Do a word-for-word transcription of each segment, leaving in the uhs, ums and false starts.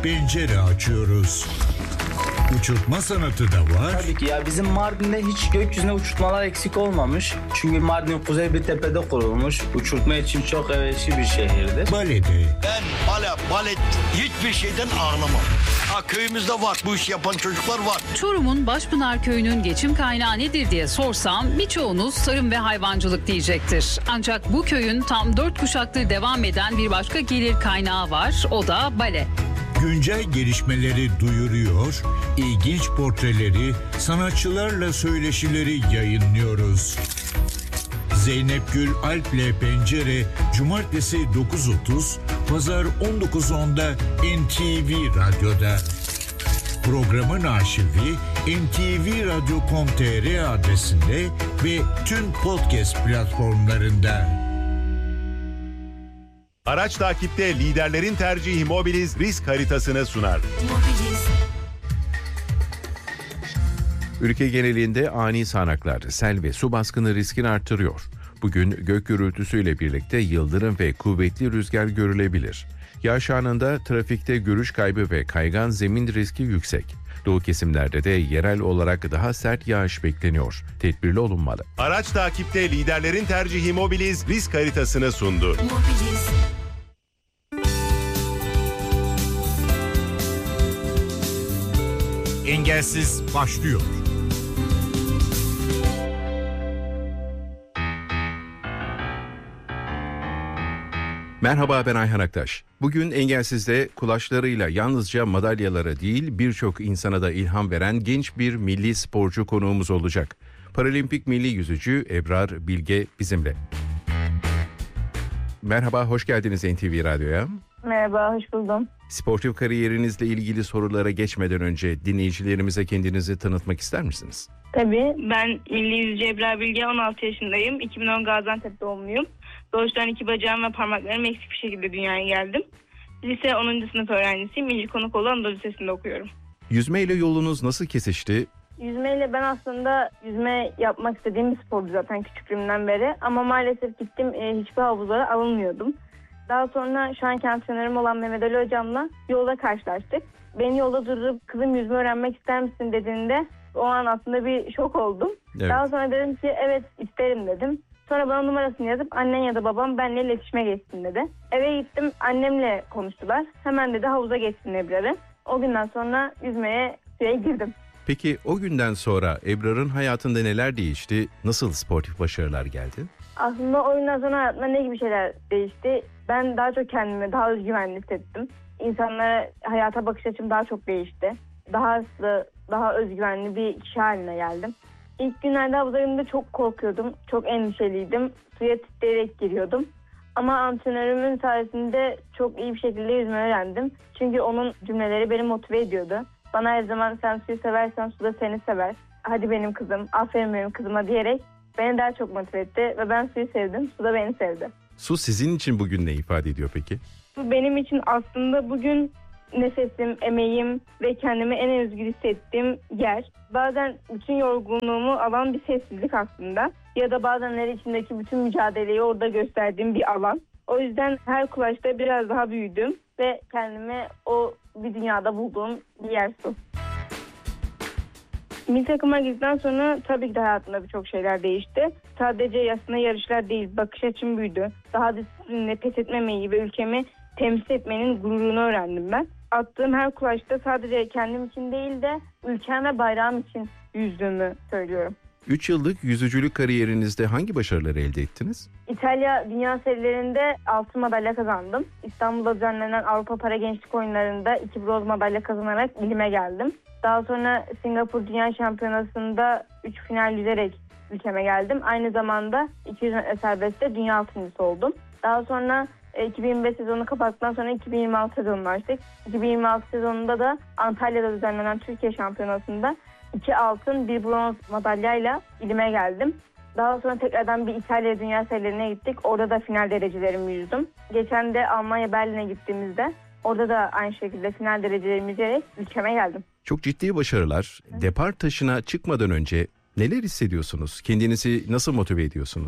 pencere açıyoruz. Uçurtma sanatı da var. Tabii ki ya, bizim Mardin'de hiç gökyüzüne uçurtmalar eksik olmamış. Çünkü Mardin kuzey bir tepede kurulmuş. Uçurtma için çok elverişli bir şehirdir. Balede. Ben bale, balet hiçbir şeyden ağlamam. Ha, köyümüzde var, bu iş yapan çocuklar var. Çorum'un Başpınar Köyü'nün geçim kaynağı nedir diye sorsam birçoğunuz tarım ve hayvancılık diyecektir. Ancak bu köyün tam dört kuşaktır devam eden bir başka gelir kaynağı var, o da bale. Güncel gelişmeleri duyuruyor, ilginç portreleri, sanatçılarla söyleşileri yayınlıyoruz. Zeynep Gül Alp'le Pencere, Cumartesi dokuz otuz, Pazar on dokuz onda N T V Radyo'da. Programın arşivi en te ve radyo nokta com nokta tr adresinde ve tüm podcast platformlarında. Araç takipte liderlerin tercihi Mobiliz risk haritasını sunar. Ülke genelinde ani sağanaklar, sel ve su baskını riskini artırıyor. Bugün gök gürültüsüyle birlikte yıldırım ve kuvvetli rüzgar görülebilir. Yağış anında trafikte görüş kaybı ve kaygan zemin riski yüksek. Doğu kesimlerde de yerel olarak daha sert yağış bekleniyor. Tedbirli olunmalı. Araç takipte liderlerin tercihi Mobiliz risk haritasını sundu. Mobiliz. Engelsiz başlıyor. Merhaba, ben Ayhan Aktaş. Bugün Engelsiz'de kulaçlarıyla yalnızca madalyalara değil birçok insana da ilham veren genç bir milli sporcu konuğumuz olacak. Paralimpik milli yüzücü Ebrar Bilge bizimle. Merhaba, hoş geldiniz N T V Radyo'ya. Merhaba, hoş buldum. Sportif kariyerinizle ilgili sorulara geçmeden önce dinleyicilerimize kendinizi tanıtmak ister misiniz? Tabii, ben milli yüzücü Ebrar Bilge, on altı yaşındayım. iki bin on Gaziantep doğumluyum. Doğuştan iki bacağım ve parmaklarım eksik bir şekilde dünyaya geldim. Lise onuncu sınıf öğrencisiyim. İlci Konukoğlu Anadolu Lisesi'nde okuyorum. Yüzmeyle yolunuz nasıl kesişti? Yüzmeyle ben aslında yüzme yapmak istediğim bir spordu zaten küçüklüğümden beri. Ama maalesef gittim e, hiçbir havuzlara alınmıyordum. Daha sonra şu anki antrenörüm olan Mehmet Ali Hocam'la yolda karşılaştık. Beni yolda durdurup kızım yüzme öğrenmek ister misin dediğinde o an aslında bir şok oldum. Evet. Daha sonra dedim ki evet isterim dedim. Sonra bana numarasını yazıp annen ya da babam benimle iletişime geçsin dedi. Eve gittim, annemle konuştular. Hemen dedi havuza geçsin Ebrar'ı. O günden sonra yüzmeye suya girdim. Peki o günden sonra Ebrar'ın hayatında neler değişti? Nasıl sportif başarılar geldi? Aslında o günden sonra hayatımda ne gibi şeyler değişti? Ben daha çok kendimi daha özgüvenli hissettim. İnsanlara, hayata bakış açım daha çok değişti. Daha hızlı, daha özgüvenli bir kişi haline geldim. İlk günlerde havuza girdiğimde çok korkuyordum. Çok endişeliydim. Suya titreyerek giriyordum. Ama antrenörümün sayesinde çok iyi bir şekilde yüzme öğrendim. Çünkü onun cümleleri beni motive ediyordu. Bana her zaman sen suyu seversen su da seni sever. Hadi benim kızım, aferin benim kızıma diyerek beni daha çok motive etti. Ve ben suyu sevdim, su da beni sevdi. Su sizin için bugün ne ifade ediyor peki? Su benim için aslında bugün nefesim, emeğim ve kendimi en özgür hissettiğim yer. Bazen bütün yorgunluğumu alan bir sessizlik aslında. Ya da bazenleri içindeki bütün mücadeleyi orada gösterdiğim bir alan. O yüzden her kulaçta biraz daha büyüdüm ve kendimi o bir dünyada bulduğum bir yer su. Milli takıma girdikten sonra tabii ki de hayatımda birçok şeyler değişti. Sadece aslında yarışlar değil, bakış açım büyüdü. Daha disiplinle pes etmemeyi ve ülkemi temsil etmenin gururunu öğrendim ben. Attığım her kulaçta sadece kendim için değil de ülkem ve bayrağım için yüzdüğümü söylüyorum. üç yıllık yüzücülük kariyerinizde hangi başarıları elde ettiniz? İtalya Dünya Serilerinde altın madalya kazandım. İstanbul'da düzenlenen Avrupa Para Gençlik Oyunları'nda iki bronz madalya kazanarak ilime geldim. Daha sonra Singapur Dünya Şampiyonası'nda üç final yüzerek ülkeme geldim. Aynı zamanda iki yüz metre serbestte dünya altıncısı oldum. Daha sonra iki bin yirmi beş sezonu kapattıktan sonra iki bin yirmi altı sezonunu açtık. iki bin yirmi altı sezonunda da Antalya'da düzenlenen Türkiye Şampiyonası'nda iki altın bir bronz madalyayla ilime geldim. Daha sonra tekrardan bir İtalya Dünya Serilerine gittik. Orada da final derecelerimi yüzdüm. Geçen de Almanya Berlin'e gittiğimizde orada da aynı şekilde final derecelerimi yüzerek ülkeme geldim. Çok ciddi başarılar. Depar taşına çıkmadan önce neler hissediyorsunuz? Kendinizi nasıl motive ediyorsunuz?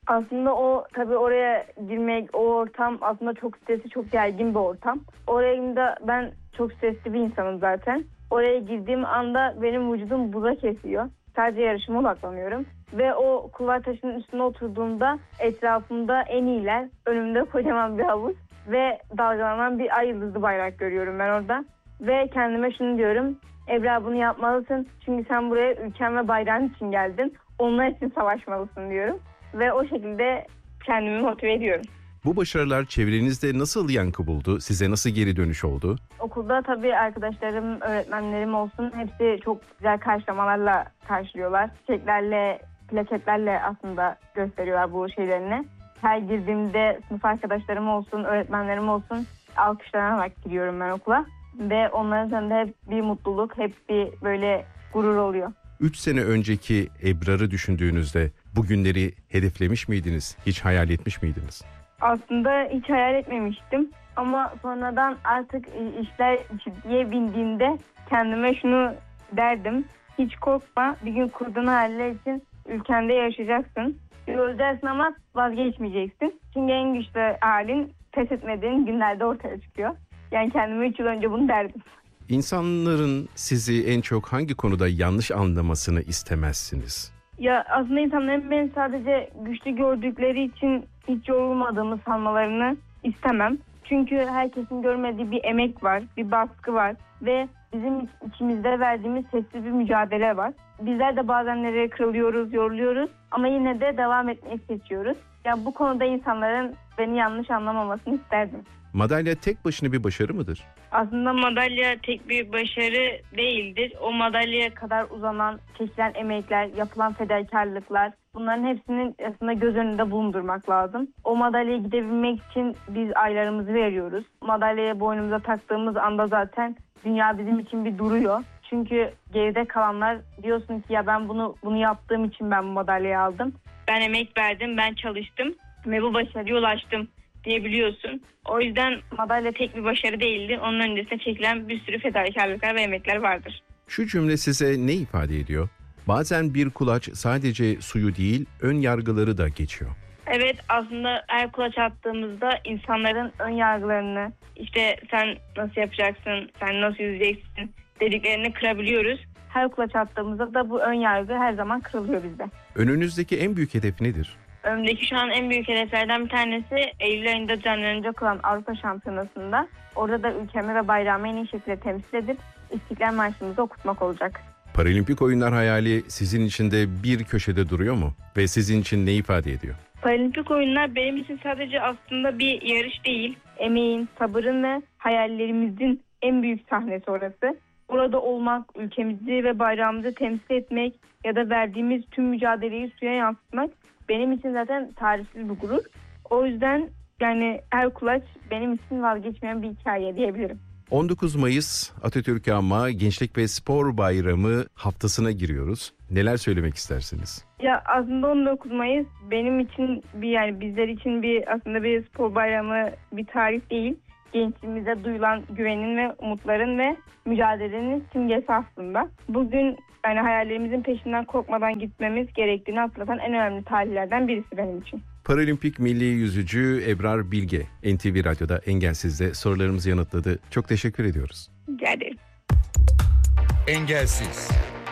Aslında o tabii oraya girmek, o ortam aslında çok stresli, çok gergin bir ortam. Oraya da ben çok stresli bir insanım zaten. Oraya girdiğim anda benim vücudum buza kesiyor. Sadece yarışıma odaklanıyorum. Ve o kulvar taşının üstüne oturduğumda etrafımda en iyiler, önümde kocaman bir havuz ve dalgalanan bir ay yıldızlı bayrak görüyorum ben orada. Ve kendime şunu diyorum, Ebra bunu yapmalısın çünkü sen buraya ülken ve bayrağın için geldin. Onlar için savaşmalısın diyorum. Ve o şekilde kendimi motive ediyorum. Bu başarılar çevrenizde nasıl yankı buldu? Size nasıl geri dönüş oldu? Okulda tabii arkadaşlarım, öğretmenlerim olsun hepsi çok güzel karşılamalarla karşılıyorlar. Çiçeklerle, plaketlerle aslında gösteriyorlar bu şeylerini. Her girdiğimde sınıf arkadaşlarım olsun, öğretmenlerim olsun alkışlanarak giriyorum ben okula. Ve onların sonunda hep bir mutluluk, hep bir böyle gurur oluyor. Üç sene önceki Ebrar'ı düşündüğünüzde bugünleri hedeflemiş miydiniz? Hiç hayal etmiş miydiniz? Aslında hiç hayal etmemiştim. Ama sonradan artık işler ciddiye bindiğinde kendime şunu derdim. Hiç korkma, bir gün kurduğun hayaller için ülkende yaşayacaksın. Öleceksin ama vazgeçmeyeceksin. Çünkü en güçlü halin pes etmediğin günlerde ortaya çıkıyor. Yani kendime üç yıl önce bunu derdim. İnsanların sizi en çok hangi konuda yanlış anlamasını istemezsiniz? Ya aslında insanların beni sadece güçlü gördükleri için hiç yorulmadığımı sanmalarını istemem. Çünkü herkesin görmediği bir emek var, bir baskı var ve bizim içimizde verdiğimiz sessiz bir mücadele var. Bizler de bazen nereye kırılıyoruz, yoruluyoruz ama yine de devam etmeyi seçiyoruz. Ya bu konuda insanların beni yanlış anlamamasını isterdim. Madalya tek başına bir başarı mıdır? Aslında madalya tek bir başarı değildir. O madalyaya kadar uzanan, çekilen emekler, yapılan fedakarlıklar, bunların hepsinin aslında göz önünde bulundurmak lazım. O madalyaya gidebilmek için biz aylarımızı veriyoruz. Madalyayı boynumuza taktığımız anda zaten dünya bizim için bir duruyor. Çünkü geride kalanlar diyorsun ki ya ben bunu bunu yaptığım için ben bu madalyayı aldım. Ben emek verdim, ben çalıştım ve bu başarıya ulaştım diyebiliyorsun. O yüzden madalya tek bir başarı değildi. Onun öncesine çekilen bir sürü fedakarlıklar ve emekler vardır. Şu cümle size ne ifade ediyor? Bazen bir kulaç sadece suyu değil, ön yargıları da geçiyor. Evet, aslında her kulaç attığımızda insanların ön yargılarını, işte sen nasıl yapacaksın, sen nasıl yüzeceksin dediklerini kırabiliyoruz. Her kulaç attığımızda da bu ön yargı her zaman kırılıyor bizde. Önünüzdeki en büyük hedef nedir? Önümdeki şu an en büyük hedeflerden bir tanesi Eylül ayında düzenlenecek olan Avrupa Şampiyonası'nda. Orada da ülkemi ve bayrağımı en iyi şekilde temsil edip İstiklal Marşımızı okutmak olacak. Paralimpik oyunlar hayali sizin için de bir köşede duruyor mu? Ve sizin için ne ifade ediyor? Paralimpik oyunlar benim için sadece aslında bir yarış değil. Emeğin, sabırın ve hayallerimizin en büyük sahnesi orası. Orada olmak, ülkemizi ve bayrağımızı temsil etmek ya da verdiğimiz tüm mücadeleyi suya yansıtmak benim için zaten tarifsiz bir gurur. O yüzden yani her kulaç benim için vazgeçmeyen bir hikaye diyebilirim. on dokuz Mayıs Atatürk Anma Gençlik ve Spor Bayramı haftasına giriyoruz. Neler söylemek istersiniz? Ya aslında on dokuz Mayıs benim için bir yani bizler için bir aslında bir spor bayramı, bir tarih değil. Gençliğimize duyulan güvenin ve umutların ve mücadelenin simgesi aslında. Bugün yani hayallerimizin peşinden korkmadan gitmemiz gerektiğini hatırlatan en önemli tarihlerden birisi benim için. Paralimpik milli yüzücü Ebrar Bilge N T V Radyo'da Engelsiz'de sorularımızı yanıtladı. Çok teşekkür ediyoruz. Rica ederim. Engelsiz.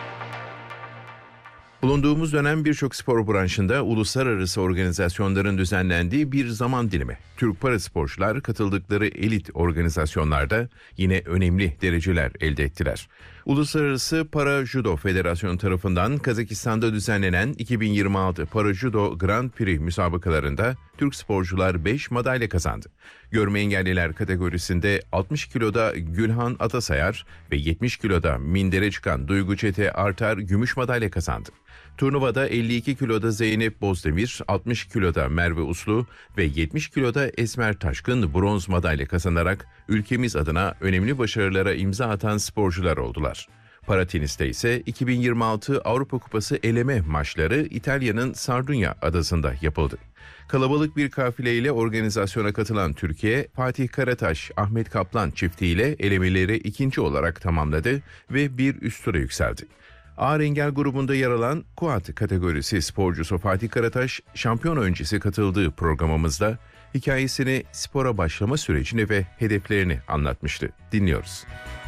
Bulunduğumuz dönem birçok spor branşında uluslararası organizasyonların düzenlendiği bir zaman dilimi. Türk parasporcular katıldıkları elit organizasyonlarda yine önemli dereceler elde ettiler. Uluslararası Para Judo Federasyonu tarafından Kazakistan'da düzenlenen iki bin yirmi altı Para Judo Grand Prix müsabakalarında Türk sporcular beş madalya kazandı. Görme engelliler kategorisinde altmış kiloda Gülhan Atasayar ve yetmiş kiloda mindere çıkan Duygu Çete Artar gümüş madalya kazandı. Turnuvada elli iki kiloda Zeynep Bozdemir, altmış kiloda Merve Uslu ve yetmiş kiloda Esmer Taşkın bronz madalya kazanarak ülkemiz adına önemli başarılara imza atan sporcular oldular. Para teniste ise iki bin yirmi altı Avrupa Kupası eleme maçları İtalya'nın Sardunya adasında yapıldı. Kalabalık bir kafileyle organizasyona katılan Türkiye, Fatih Karataş, Ahmet Kaplan çiftiyle elemeleri ikinci olarak tamamladı ve bir üst tura yükseldi. Ağır engel grubunda yer alan Quad kategorisi sporcusu Fatih Karataş, şampiyon öncesi katıldığı programımızda hikayesini, spora başlama sürecini ve hedeflerini anlatmıştı. Dinliyoruz.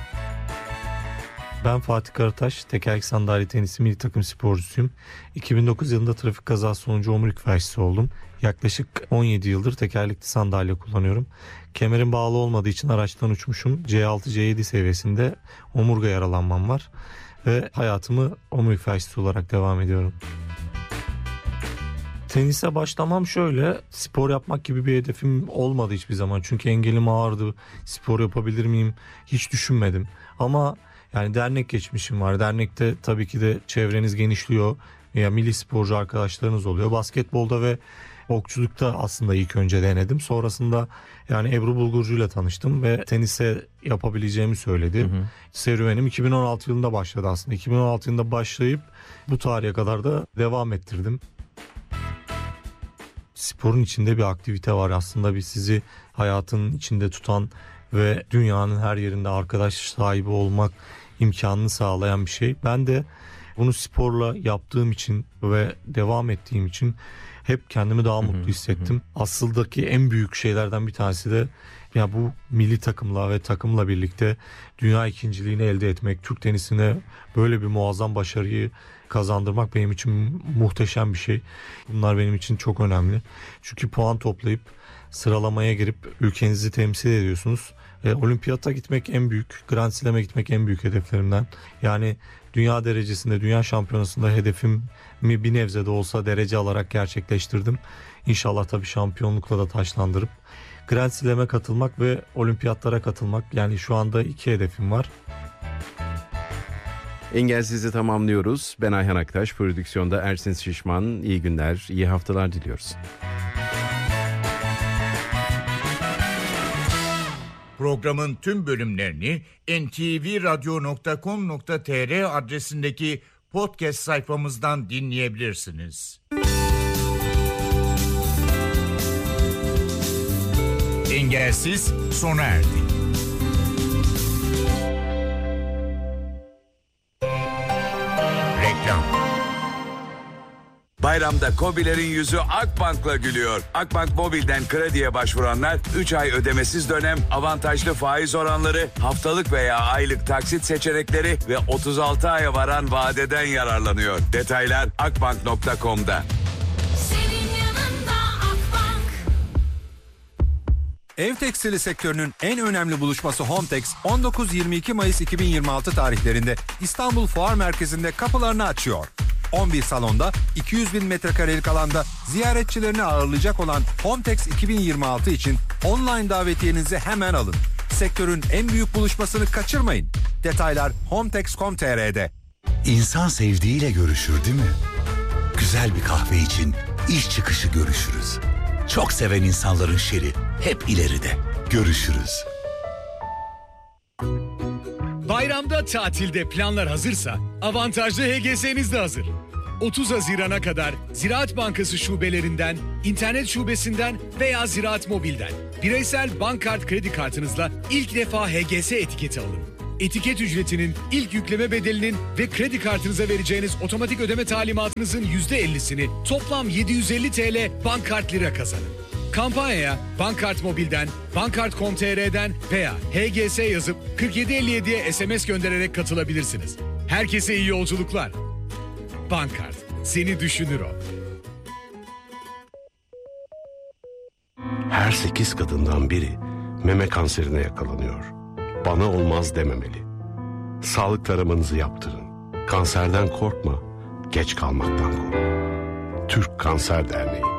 Ben Fatih Karataş, tekerlek sandalye tenisi milli takım sporcusuyum. iki bin dokuz yılında trafik kazası sonucu omurilik felçlisi oldum. Yaklaşık on yedi yıldır tekerlekli sandalye kullanıyorum. Kemerim bağlı olmadığı için araçtan uçmuşum. C altı C yedi seviyesinde omurga yaralanmam var. Ve hayatımı omurilik felçlisi olarak devam ediyorum. Tenise başlamam şöyle, spor yapmak gibi bir hedefim olmadı hiçbir zaman. Çünkü engelim ağırdı, spor yapabilir miyim hiç düşünmedim. Ama yani dernek geçmişim var. Dernekte tabii ki de çevreniz genişliyor. Ya milli sporcu arkadaşlarınız oluyor. Basketbolda ve okçulukta aslında ilk önce denedim. Sonrasında yani Ebru Bulgurcu ile tanıştım ve tenise yapabileceğimi söyledi. Hı hı. Serüvenim iki bin on altı yılında başladı aslında. iki bin on altı yılında başlayıp bu tarihe kadar da devam ettirdim. Sporun içinde bir aktivite var aslında, bir sizi hayatın içinde tutan ve dünyanın her yerinde arkadaş sahibi olmak imkanını sağlayan bir şey. Ben de bunu sporla yaptığım için ve devam ettiğim için hep kendimi daha mutlu hissettim. Asıldaki en büyük şeylerden bir tanesi de ya bu milli takımla ve takımla birlikte dünya ikinciliğini elde etmek, Türk tenisine böyle bir muazzam başarıyı kazandırmak benim için muhteşem bir şey. Bunlar benim için çok önemli. Çünkü puan toplayıp sıralamaya girip ülkenizi temsil ediyorsunuz. E, olimpiyata gitmek en büyük, Grand Slam'e gitmek en büyük hedeflerimden. Yani dünya derecesinde, dünya şampiyonasında hedefimi bir nebze de olsa derece alarak gerçekleştirdim. İnşallah tabii şampiyonlukla da taçlandırıp Grand Slam'e katılmak ve olimpiyatlara katılmak. Yani şu anda iki hedefim var. Engelsiz'i tamamlıyoruz. Ben Ayhan Aktaş, prodüksiyonda Ersin Şişman. İyi günler, iyi haftalar diliyoruz. Programın tüm bölümlerini en te ve radyo nokta com nokta tr adresindeki podcast sayfamızdan dinleyebilirsiniz. Engelsiz sona erdi. Reklam. Bayramda KOBİ'lerin yüzü Akbank'la gülüyor. Akbank Mobil'den krediye başvuranlar üç ay ödemesiz dönem, avantajlı faiz oranları, haftalık veya aylık taksit seçenekleri ve otuz altı aya varan vadeden yararlanıyor. Detaylar akbank nokta com'da. Ev tekstili sektörünün en önemli buluşması Hometex on dokuz yirmi iki Mayıs iki bin yirmi altı tarihlerinde İstanbul Fuar Merkezi'nde kapılarını açıyor. on bir salonda iki yüz bin metrekarelik alanda ziyaretçilerini ağırlayacak olan Hometex iki bin yirmi altı için online davetiyenizi hemen alın. Sektörün en büyük buluşmasını kaçırmayın. Detaylar hometex nokta com nokta tr'de. İnsan sevdiğiyle görüşür değil mi? Güzel bir kahve için iş çıkışı görüşürüz. Çok seven insanların şeri hep ileride. Görüşürüz. Bayramda, tatilde planlar hazırsa avantajlı H G S'niz de hazır. otuz Haziran'a kadar Ziraat Bankası şubelerinden, internet şubesinden veya Ziraat Mobil'den bireysel bank kart kredi kartınızla ilk defa H G S etiketi alın. Etiket ücretinin, ilk yükleme bedelinin ve kredi kartınıza vereceğiniz otomatik ödeme talimatınızın yüzde ellisini toplam yedi yüz elli TL bank kart lira kazanın. Kampanyaya Bankart Mobil'den, bankart nokta com nokta tr'den veya H G S yazıp kırk yedi elli yediye S M S göndererek katılabilirsiniz. Herkese iyi yolculuklar. Bankart, seni düşünür o. Her sekiz kadından biri meme kanserine yakalanıyor. Bana olmaz dememeli. Sağlık taramanızı yaptırın. Kanserden korkma, geç kalmaktan kork. Türk Kanser Derneği.